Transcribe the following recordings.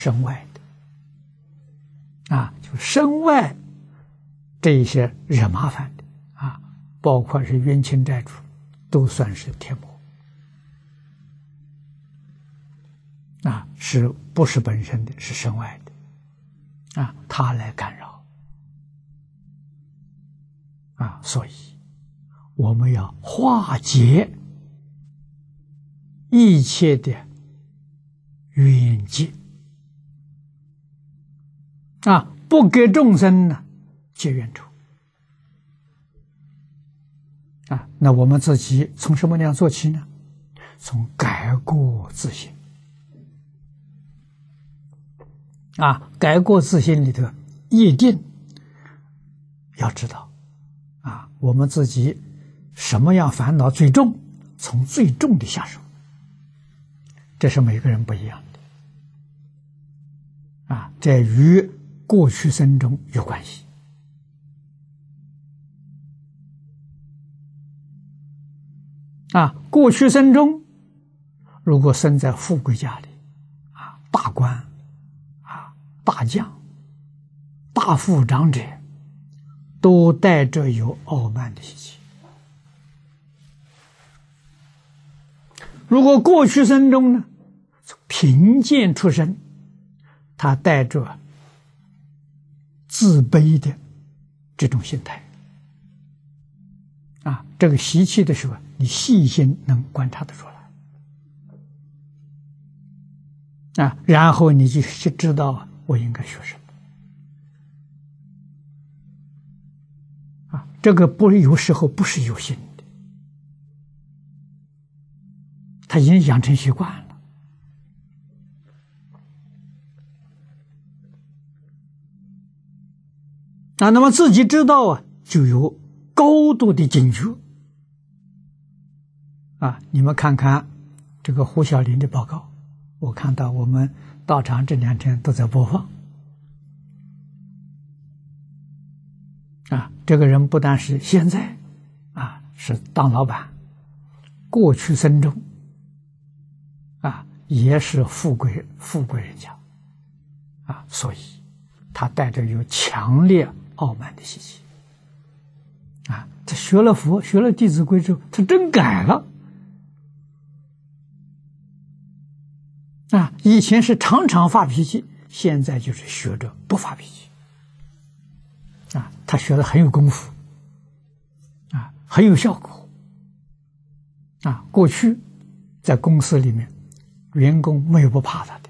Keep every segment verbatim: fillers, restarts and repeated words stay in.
身外的啊，就身外这一些惹麻烦的啊，包括是冤亲债主，都算是天魔啊，是不是本身的，是身外的啊，他来干扰啊，所以我们要化解一切的冤结啊，不给众生呢结冤仇啊。那我们自己从什么样做起呢？从改过自新啊，改过自新里头一定要知道啊，我们自己什么样烦恼最重，从最重的下手，这是每个人不一样的啊，这与过去生中有关系啊。过去生中如果生在富贵家里啊，大官啊、大将、大富长者，都带着有傲慢的习气。如果过去生中呢，从贫贱出身，他带着自卑的这种心态啊，这个习气的时候，你细心能观察得出来啊，然后你就知道我应该学什么啊，这个不有时候不是有心的，他已经养成习惯了啊，那么自己知道啊，就有高度的警觉啊。你们看看这个胡小林的报告，我看到我们道场这两天都在播放啊。这个人不但是现在啊是当老板，过去生中啊也是富贵富贵人家啊，所以他带着有强烈傲慢的习气啊。他学了佛，学了《弟子规》之后，他真改了啊。以前是常常发脾气，现在就是学着不发脾气啊。他学的很有功夫啊，很有效果啊。过去在公司里面，员工没有不怕他的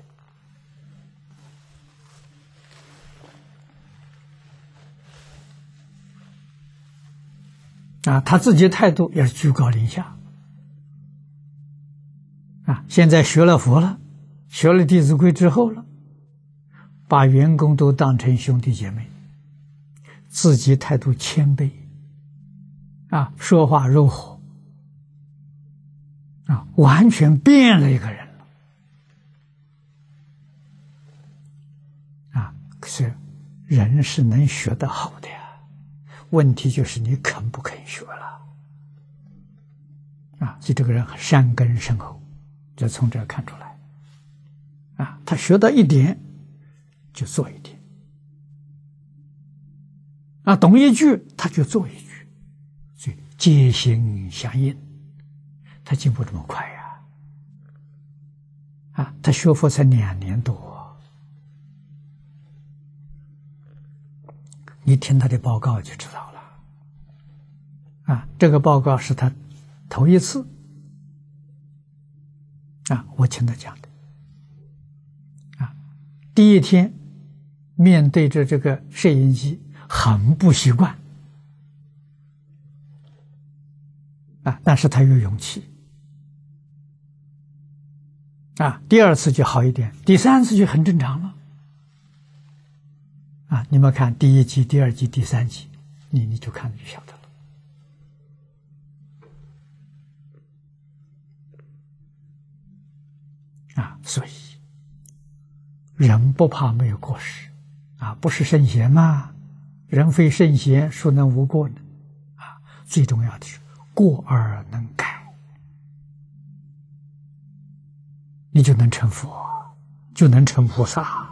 啊，他自己的态度也是居高临下啊。现在学了佛了，学了《弟子规》之后了，把员工都当成兄弟姐妹，自己态度谦卑啊，说话柔和啊，完全变了一个人了啊。可是人是能学得好的呀，问题就是你肯不肯学了啊。所以这个人善根深厚，就从这看出来啊。他学到一点就做一点啊，懂一句他就做一句，所以戒心相应，他进步这么快呀啊。他学佛才两年多，你听他的报告就知道了啊。这个报告是他头一次啊，我听他讲的啊。第一天面对着这个摄影机很不习惯啊，但是他有勇气啊。第二次就好一点，第三次就很正常了啊。你们看第一集、第二集、第三集，你你就看就晓得了啊。所以人不怕没有过失啊，不是圣贤吗？人非圣贤，孰能无过呢？啊，最重要的是过而能改，你就能成佛，就就能成菩萨。